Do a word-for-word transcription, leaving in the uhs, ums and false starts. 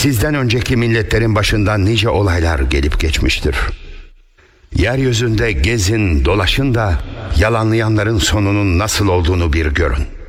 sizden önceki milletlerin başından nice olaylar gelip geçmiştir. Yeryüzünde gezin, dolaşın da yalanlayanların sonunun nasıl olduğunu bir görün.